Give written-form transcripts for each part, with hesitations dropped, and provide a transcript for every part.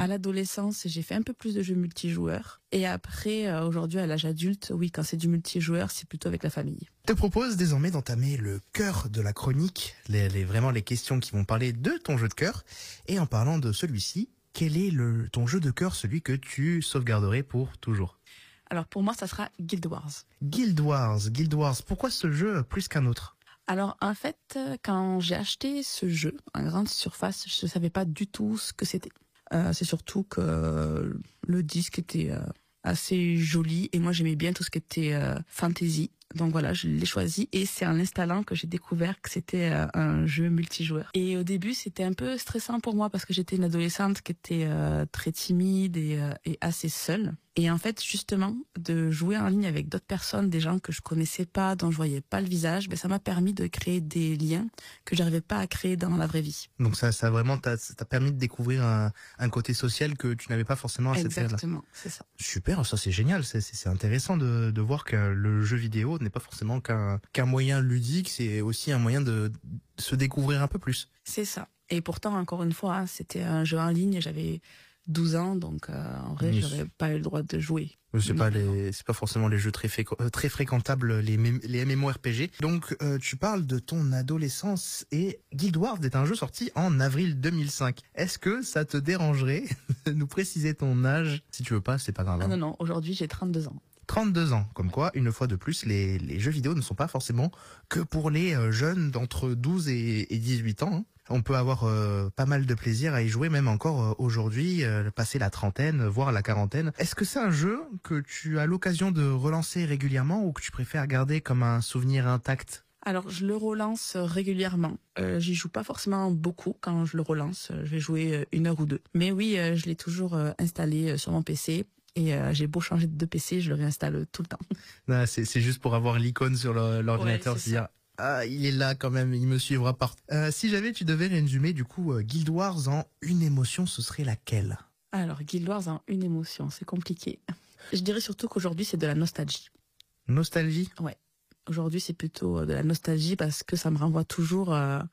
À l'adolescence, j'ai fait un peu plus de jeux multijoueurs. Et après, aujourd'hui, à l'âge adulte, oui, quand c'est du multijoueur, c'est plutôt avec la famille. Je te propose désormais d'entamer le cœur de la chronique, vraiment les questions qui vont parler de ton jeu de cœur. Et en parlant de celui-ci, quel est ton jeu de cœur, celui que tu sauvegarderais pour toujours? Alors pour moi, ça sera Guild Wars. Guild Wars. Pourquoi ce jeu plus qu'un autre? Alors en fait, quand j'ai acheté ce jeu en grande surface, je ne savais pas du tout ce que c'était. C'est surtout que le disque était assez joli et moi j'aimais bien tout ce qui était fantasy. Donc voilà, je l'ai choisi et c'est en l'installant que j'ai découvert que c'était un jeu multijoueur. Et au début, c'était un peu stressant pour moi parce que j'étais une adolescente qui était très timide et assez seule. Et en fait, justement, de jouer en ligne avec d'autres personnes, des gens que je connaissais pas, dont je voyais pas le visage, ça m'a permis de créer des liens que j'arrivais pas à créer dans la vraie vie. Donc ça vraiment t'a permis de découvrir un côté social que tu n'avais pas forcément à cette période-là. Exactement, c'est ça. Super, ça c'est génial, c'est intéressant de voir que le jeu vidéo n'est pas forcément qu'un moyen ludique, c'est aussi un moyen de se découvrir un peu plus. C'est ça. Et pourtant, encore une fois, c'était un jeu en ligne, j'avais 12 ans, donc en vrai, j'aurais pas eu le droit de jouer. C'est pas forcément les jeux très fréquentables, les MMORPG. Donc tu parles de ton adolescence et Guild Wars est un jeu sorti en avril 2005. Est-ce que ça te dérangerait de nous préciser ton âge? Si tu veux pas, c'est pas grave. Ah non, aujourd'hui j'ai 32 ans. 32 ans, comme quoi, une fois de plus, les jeux vidéo ne sont pas forcément que pour les jeunes d'entre 12 et 18 ans. On peut avoir pas mal de plaisir à y jouer, même encore aujourd'hui, passer la trentaine, voire la quarantaine. Est-ce que c'est un jeu que tu as l'occasion de relancer régulièrement ou que tu préfères garder comme un souvenir intact? Alors, je le relance régulièrement. J'y joue pas forcément beaucoup quand je le relance. Je vais jouer 1 heure ou 2. Mais oui, je l'ai toujours installé sur mon PC. Et j'ai beau changer de PC, je le réinstalle tout le temps. Non, c'est juste pour avoir l'icône sur l'ordinateur, Ouais, se dire ah il est là quand même, il me suivra partout. Si jamais tu devais résumer du coup Guild Wars en une émotion, ce serait laquelle? Alors Guild Wars en une émotion, c'est compliqué. Je dirais surtout qu'aujourd'hui c'est de la nostalgie. Nostalgie? Ouais. Aujourd'hui c'est plutôt de la nostalgie parce que ça me renvoie toujours à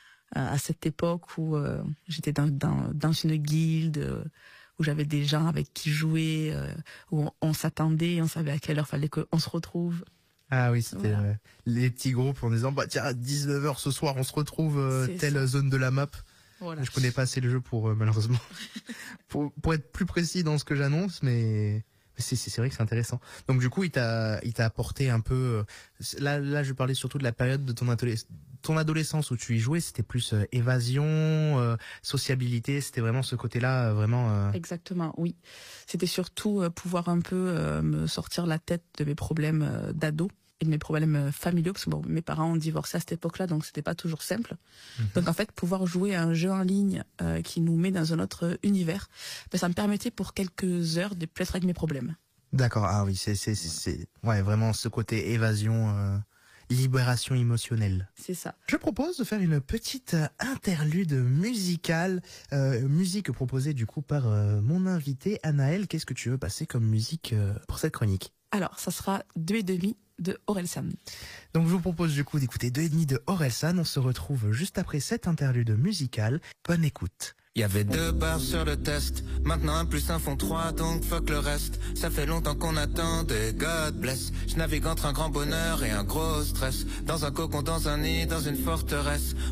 cette époque où j'étais dans une guilde. Où j'avais des gens avec qui jouer, où on s'attendait, on savait à quelle heure fallait qu'on se retrouve. Ah oui, c'était les petits groupes en disant tiens à 19h ce soir on se retrouve telle zone de la map. Voilà. Je connais pas assez le jeu pour malheureusement pour être plus précis dans ce que j'annonce, mais c'est vrai que c'est intéressant. Donc du coup, il t'a apporté un peu là je parlais surtout de la période de ton adolescence où tu y jouais, c'était plus évasion, sociabilité, c'était vraiment ce côté-là vraiment Exactement, oui. C'était surtout pouvoir un peu me sortir la tête de mes problèmes d'ado et de mes problèmes familiaux parce que bon, mes parents ont divorcé à cette époque-là, donc c'était pas toujours simple. Donc en fait, pouvoir jouer à un jeu en ligne qui nous met dans un autre univers, ça me permettait pour quelques heures de plus être avec mes problèmes. D'accord. Ah oui, c'est ouais, vraiment ce côté évasion, libération émotionnelle. C'est ça. Je propose de faire une petite interlude musicale, musique proposée du coup par mon invité Anaël. Qu'est-ce que tu veux passer comme musique pour cette chronique? Alors, ça sera 2,5 de Orelsan. Donc je vous propose du coup d'écouter 2,5 de Orelsan. On se retrouve juste après cette interlude musicale. Bonne écoute. Il y avait 2 barres sur le test, maintenant 1 + 1 font 3, donc fuck le reste. Ça fait longtemps qu'on attendait, God bless. Je navigue entre un grand bonheur et un gros stress, dans un cocon, dans un nid, dans une forteresse.